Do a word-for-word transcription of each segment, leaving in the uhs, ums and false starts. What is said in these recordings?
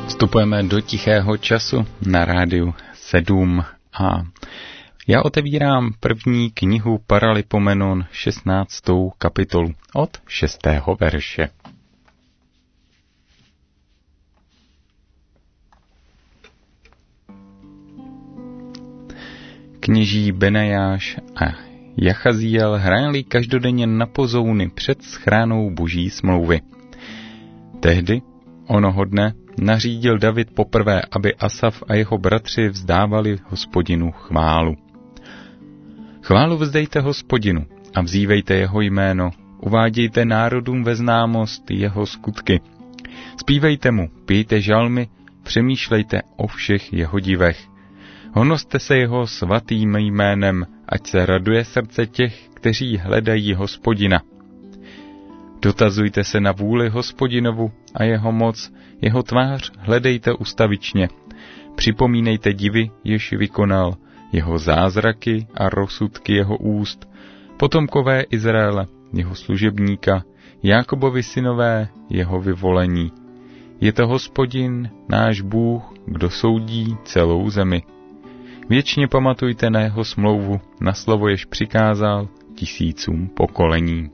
Vstupujeme do tichého času na rádiu sedm a já otevírám první knihu Paralipomenon, šestnáctou kapitolu od šestého verše. Kněží Benajáš a Jachaziel hráli každodenně na pozouny před schránou boží smlouvy. Tehdy, onoho dne, nařídil David poprvé, aby Asaf a jeho bratři vzdávali Hospodinu chválu. Chválu vzdejte Hospodinu a vzývejte jeho jméno, uvádějte národům ve známost jeho skutky. Zpívejte mu, pijte žalmy, přemýšlejte o všech jeho divech. Honoste se jeho svatým jménem, ať se raduje srdce těch, kteří hledají Hospodina. Dotazujte se na vůli Hospodinovu a jeho moc, jeho tvář hledejte ustavičně. Připomínejte divy, jež vykonal, jeho zázraky a rozsudky jeho úst, potomkové Izraele, jeho služebníka, Jákobovi synové, jeho vyvolení. Je to Hospodin, náš Bůh, kdo soudí celou zemi. Věčně pamatujte na jeho smlouvu, na slovo, jež přikázal tisícům pokolení.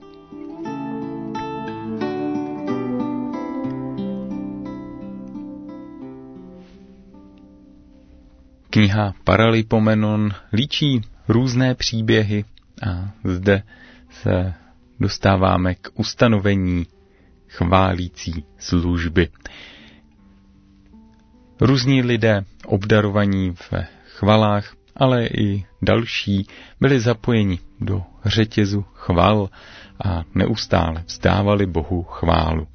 Kniha Paralipomenon líčí různé příběhy a zde se dostáváme k ustanovení chválící služby. Různí lidé obdarovaní v chvalách, ale i další byli zapojeni do řetězu chval a neustále vzdávali Bohu chválu.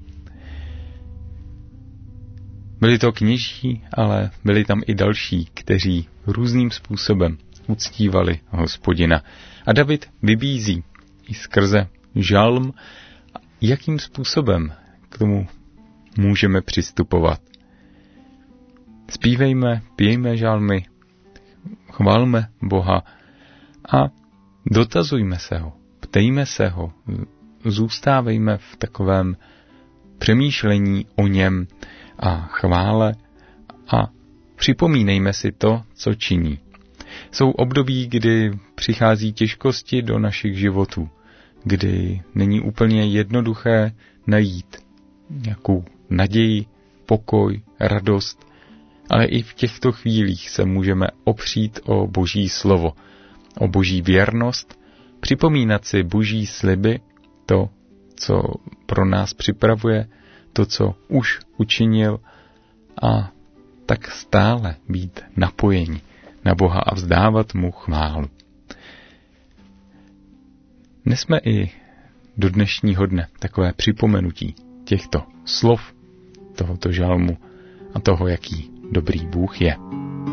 Byli to kněží, ale byli tam i další, kteří různým způsobem uctívali Hospodina. A David vybízí i skrze žalm, jakým způsobem k tomu můžeme přistupovat. Zpívejme, pijejme žalmy, chvalme Boha a dotazujme se ho, ptejme se ho, zůstávejme v takovém přemýšlení o něm a chvále a připomínejme si to, co činí. Jsou období, kdy přichází těžkosti do našich životů, kdy není úplně jednoduché najít nějakou naději, pokoj, radost, ale i v těchto chvílích se můžeme opřít o Boží slovo, o Boží věrnost, připomínat si Boží sliby, to, co pro nás připravuje, to, co už učinil, a tak stále být napojeni na Boha a vzdávat mu chválu. Nesme i do dnešního dne takové připomenutí těchto slov, tohoto žalmu a toho, jaký dobrý Bůh je.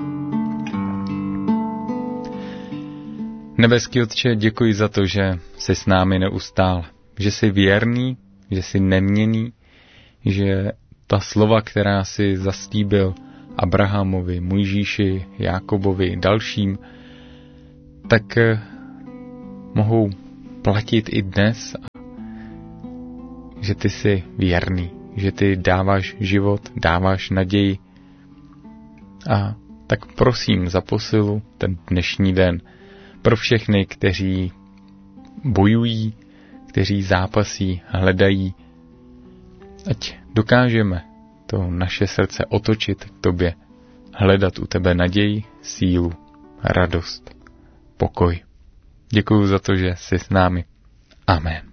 Nebeský Otče, děkuji za to, že jsi s námi neustál, že jsi věrný, že jsi neměnný, že ta slova, která jsi zaslíbil Abrahamovi, Mojžíši, Jákobovi, dalším, tak mohou platit i dnes, že ty jsi věrný, že ty dáváš život, dáváš naději. A tak prosím za posilu ten dnešní den pro všechny, kteří bojují, kteří zápasí, hledají, ať dokážeme to naše srdce otočit k tobě, hledat u tebe naději, sílu, radost, pokoj. Děkuji za to, že jsi s námi. Amen.